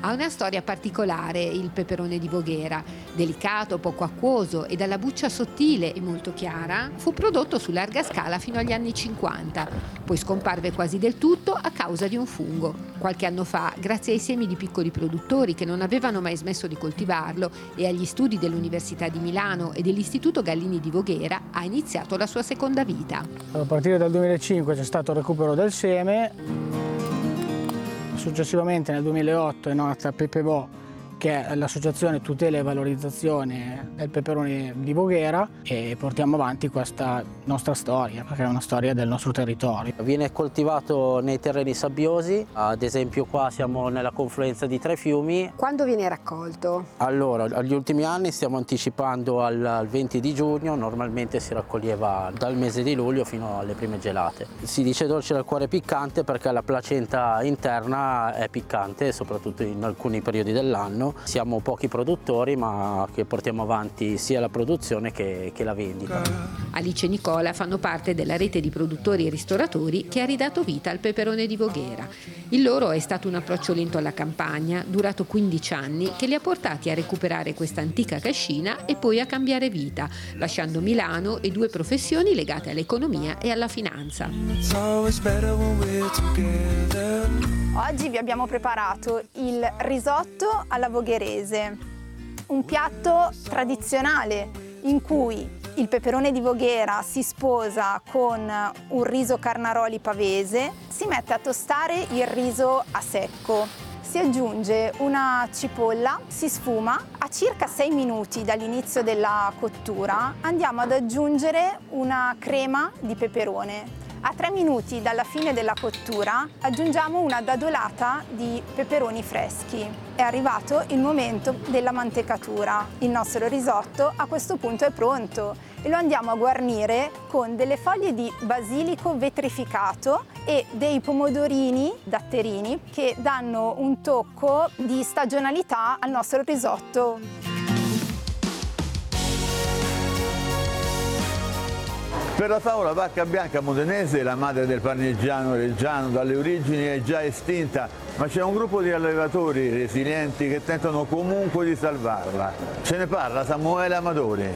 Ha una storia particolare il peperone di Voghera. Delicato, poco acquoso e dalla buccia sottile e molto chiara, fu prodotto su larga scala fino agli anni 50. Poi scomparve quasi del tutto a causa di un fungo. Qualche anno fa, grazie ai semi di piccoli produttori che non avevano mai smesso di coltivarlo e agli studi dell'Università di Milano e dell'Istituto Gallini di Voghera, ha iniziato la sua seconda vita. A partire dal 2005 c'è stato il recupero del seme, successivamente nel 2008 è nata Pepebo, che è l'associazione tutela e valorizzazione del peperone di Voghera, e portiamo avanti questa nostra storia, perché è una storia del nostro territorio. Viene coltivato nei terreni sabbiosi, ad esempio qua siamo nella confluenza di 3 fiumi. Quando viene raccolto? Allora, agli ultimi anni stiamo anticipando al 20 di giugno, normalmente si raccoglieva dal mese di luglio fino alle prime gelate. Si dice dolce del cuore piccante perché la placenta interna è piccante, soprattutto in alcuni periodi dell'anno. Siamo pochi produttori, ma che portiamo avanti sia la produzione che la vendita. Alice e Nicola fanno parte della rete di produttori e ristoratori che ha ridato vita al peperone di Voghera. Il loro è stato un approccio lento alla campagna, durato 15 anni, che li ha portati a recuperare questa antica cascina e poi a cambiare vita, lasciando Milano e 2 professioni legate all'economia e alla finanza. Oggi vi abbiamo preparato il risotto alla vogherese, un piatto tradizionale in cui il peperone di Voghera si sposa con un riso carnaroli pavese, si mette a tostare il riso a secco, si aggiunge una cipolla, si sfuma. A circa 6 minuti dall'inizio della cottura andiamo ad aggiungere una crema di peperone. A 3 minuti dalla fine della cottura aggiungiamo una dadolata di peperoni freschi. È arrivato il momento della mantecatura. Il nostro risotto a questo punto è pronto e lo andiamo a guarnire con delle foglie di basilico vetrificato e dei pomodorini datterini che danno un tocco di stagionalità al nostro risotto. Per la favola vacca bianca modenese, la madre del parmigiano reggiano dalle origini è già estinta, ma c'è un gruppo di allevatori resilienti che tentano comunque di salvarla. Ce ne parla Samuele Amadori.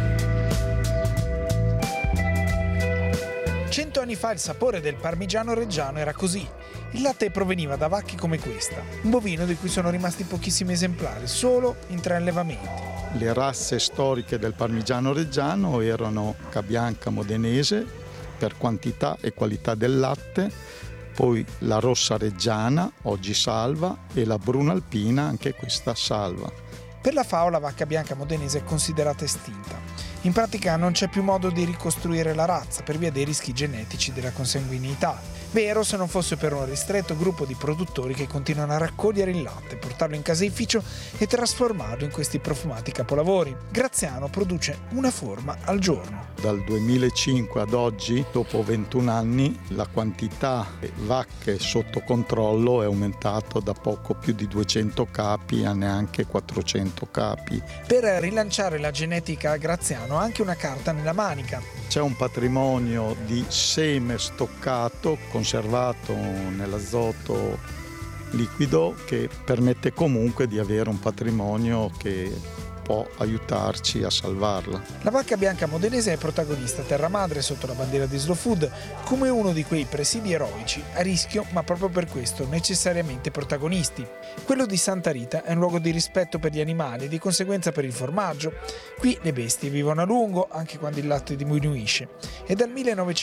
100 anni fa il sapore del parmigiano reggiano era così. Il latte proveniva da vacche come questa, un bovino di cui sono rimasti pochissimi esemplari, solo in 3 allevamenti. Le razze storiche del parmigiano reggiano erano Cabianca modenese per quantità e qualità del latte, poi la rossa reggiana, oggi salva, e la bruna alpina, anche questa salva. Per la FAO la vacca bianca modenese è considerata estinta. In pratica non c'è più modo di ricostruire la razza per via dei rischi genetici della consanguineità. Vero se non fosse per un ristretto gruppo di produttori che continuano a raccogliere il latte, portarlo in caseificio e trasformarlo in questi profumati capolavori. Graziano produce una forma al giorno. Dal 2005 ad oggi, dopo 21 anni, la quantità di vacche sotto controllo è aumentato da poco più di 200 capi a neanche 400 capi. Per rilanciare la genetica Graziano ha anche una carta nella manica. C'è un patrimonio di seme stoccato, conservato nell'azoto liquido, che permette comunque di avere un patrimonio che può aiutarci a salvarla. La vacca bianca modenese è protagonista terra madre sotto la bandiera di Slow Food come uno di quei presidi eroici a rischio, ma proprio per questo necessariamente protagonisti. Quello di Santa Rita è un luogo di rispetto per gli animali e di conseguenza per il formaggio. Qui le bestie vivono a lungo anche quando il latte diminuisce e dal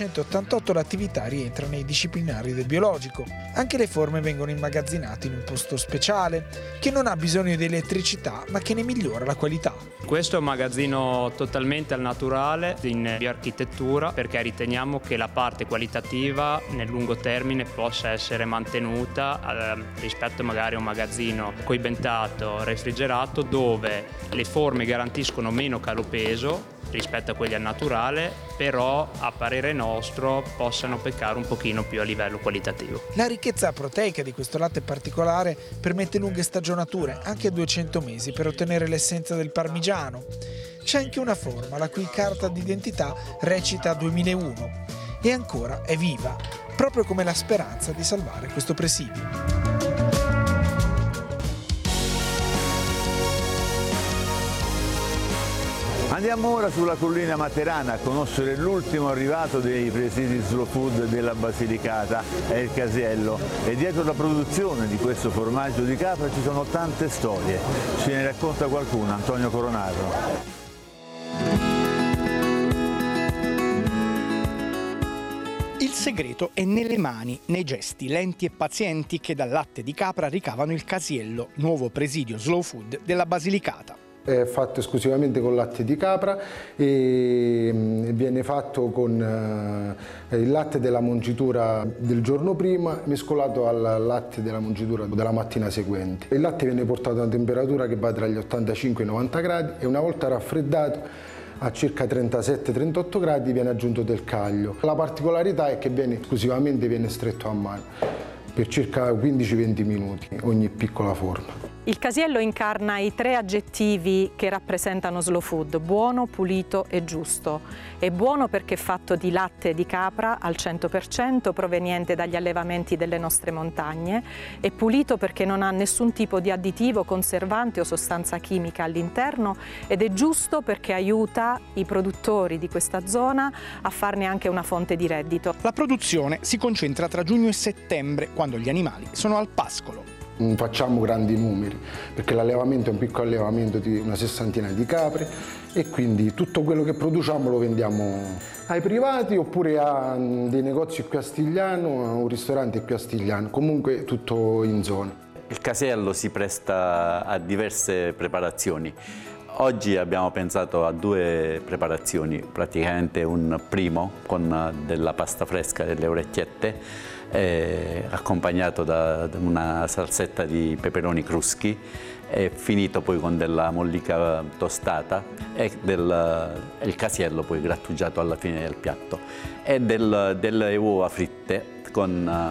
1988 l'attività rientra nei disciplinari del biologico. Anche le forme vengono immagazzinate in un posto speciale che non ha bisogno di elettricità ma che ne migliora la qualità. Questo è un magazzino totalmente al naturale in bioarchitettura perché riteniamo che la parte qualitativa nel lungo termine possa essere mantenuta rispetto magari a un magazzino coibentato, refrigerato, dove le forme garantiscono meno calo-peso rispetto a quelli al naturale, però a parere nostro possano peccare un pochino più a livello qualitativo. La ricchezza proteica di questo latte particolare permette lunghe stagionature, anche a 200 mesi, per ottenere l'essenza del parmigiano. C'è anche una forma la cui carta d'identità recita 2001 e ancora è viva, proprio come la speranza di salvare questo presidio. Andiamo ora sulla collina Materana a conoscere l'ultimo arrivato dei presidi Slow Food della Basilicata, è il Casiello, e dietro la produzione di questo formaggio di capra ci sono tante storie. Ce ne racconta qualcuno, Antonio Coronato. Il segreto è nelle mani, nei gesti lenti e pazienti che dal latte di capra ricavano il Casiello, nuovo presidio Slow Food della Basilicata. È fatto esclusivamente con latte di capra e viene fatto con il latte della mungitura del giorno prima mescolato al latte della mungitura della mattina seguente. Il latte viene portato a una temperatura che va tra gli 85 e i 90 gradi e una volta raffreddato a circa 37-38 gradi viene aggiunto del caglio. La particolarità è che viene stretto a mano per circa 15-20 minuti ogni piccola forma. Il Casiello incarna i 3 aggettivi che rappresentano Slow Food: buono, pulito e giusto. È buono perché è fatto di latte di capra al 100% proveniente dagli allevamenti delle nostre montagne, è pulito perché non ha nessun tipo di additivo, conservante o sostanza chimica all'interno, ed è giusto perché aiuta i produttori di questa zona a farne anche una fonte di reddito. La produzione si concentra tra giugno e settembre, quando gli animali sono al pascolo. Non facciamo grandi numeri perché l'allevamento è un piccolo allevamento di una 60ina di capre e quindi tutto quello che produciamo lo vendiamo ai privati oppure a dei negozi qui a Stigliano, a un ristorante qui a Stigliano, comunque tutto in zona. Il Casiello si presta a diverse preparazioni. Oggi abbiamo pensato a 2 preparazioni, praticamente un primo con della pasta fresca, delle orecchiette, accompagnato da una salsetta di peperoni cruschi, e finito poi con della mollica tostata e il Casiello poi grattugiato alla fine del piatto, e delle uova fritte con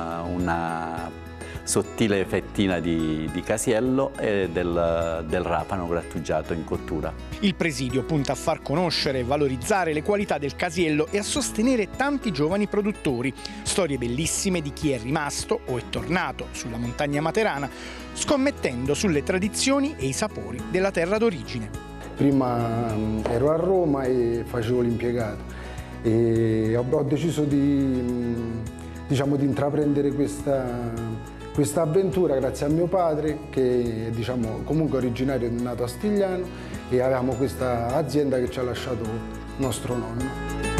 una sottile fettina di Casiello e del rapano grattugiato in cottura. Il presidio punta a far conoscere e valorizzare le qualità del Casiello e a sostenere tanti giovani produttori. Storie bellissime di chi è rimasto o è tornato sulla montagna materana, scommettendo sulle tradizioni e i sapori della terra d'origine. Prima ero a Roma e facevo l'impiegato e ho deciso di intraprendere questa avventura grazie a mio padre che comunque originario, è nato a Stigliano, e avevamo questa azienda che ci ha lasciato nostro nonno.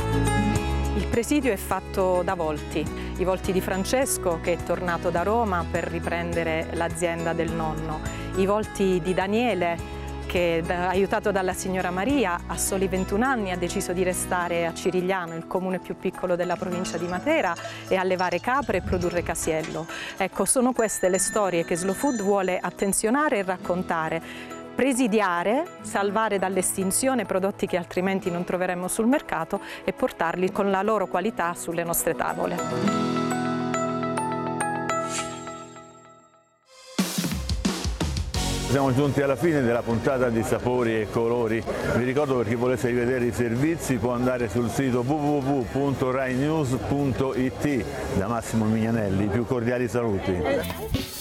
Il presidio è fatto da volti, i volti di Francesco che è tornato da Roma per riprendere l'azienda del nonno, i volti di Daniele che, aiutato dalla signora Maria, a soli 21 anni ha deciso di restare a Cirigliano, il comune più piccolo della provincia di Matera, e allevare capre e produrre Casiello. Ecco, sono queste le storie che Slow Food vuole attenzionare e raccontare, presidiare, salvare dall'estinzione prodotti che altrimenti non troveremmo sul mercato e portarli con la loro qualità sulle nostre tavole. Siamo giunti alla fine della puntata di Sapori e Colori. Vi ricordo, per chi volesse rivedere i servizi può andare sul sito www.rainews.it. Da Massimo Mignanelli, più cordiali saluti.